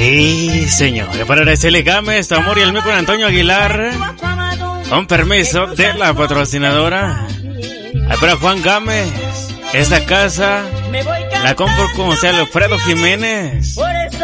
Sí, señor. Para Araceli Gámez, tu amor y el mío con Antonio Aguilar. Con permiso de la patrocinadora. Ay, para Juan Gámez. Esta casa la compro con Alfredo Jiménez.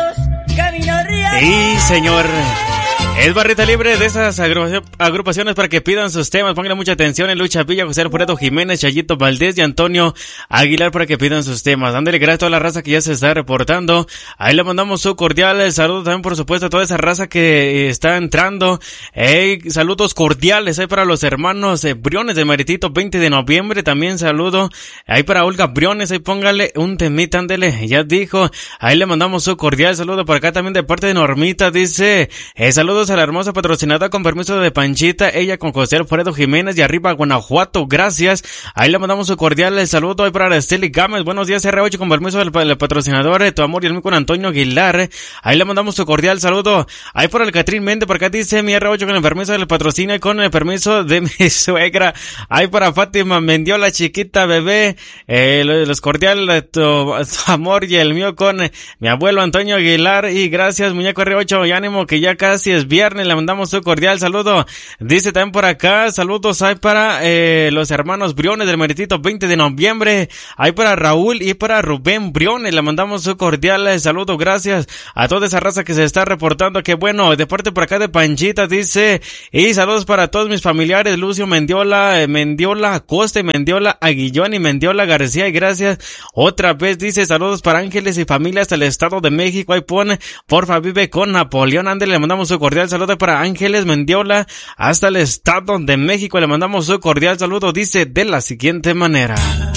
Sí, señor. Es barrita libre de esas agrupaciones para que pidan sus temas. Pónganle mucha atención en Lucha Villa, José Alfredo Jiménez, Chayito Valdés y Antonio Aguilar para que pidan sus temas. Dándole gracias a toda la raza que ya se está reportando. Ahí le mandamos su cordial saludo también, por supuesto, a toda esa raza que está entrando. Saludos cordiales ahí para los hermanos Briones del Maritito, 20 de noviembre. También saludo ahí para Olga Briones. Ahí póngale un temita, ándele, ya dijo. Ahí le mandamos su cordial saludo por acá también de parte de Normita. Dice, saludos a la hermosa patrocinada con permiso de Panchita, ella con José Alfredo Jiménez y arriba Guanajuato, gracias. Ahí le mandamos un cordial saludo ahí para Araceli Gámez. Buenos días R8 con permiso del patrocinador, tu amor y el mío con Antonio Aguilar. Ahí le mandamos su cordial saludo ahí para el Catrín Méndez, por acá dice mi R8 con el permiso del patrocinio y con el permiso de mi suegra. Ahí para Fátima Mendiola, chiquita bebé, los cordiales tu amor y el mío con mi abuelo Antonio Aguilar. Y gracias muñeco R8 y ánimo que ya casi es viernes, le mandamos un cordial saludo. Dice también por acá, saludos hay para los hermanos Briones del Meritito, 20 de noviembre. Hay para Raúl y para Rubén Briones, le mandamos un cordial saludo. Gracias a toda esa raza que se está reportando. Que bueno, de parte por acá de Panchita dice, y saludos para todos mis familiares, Lucio Mendiola, Mendiola Acosta, Mendiola Aguillón y Mendiola García. Y gracias otra vez, dice, saludos para Ángeles y familia hasta el Estado de México. Ahí pone, porfa vive con Napoleón. Ande, le mandamos un cordial saludo para Ángeles Mendiola hasta el Estado de México. Le mandamos un cordial saludo, dice de la siguiente manera.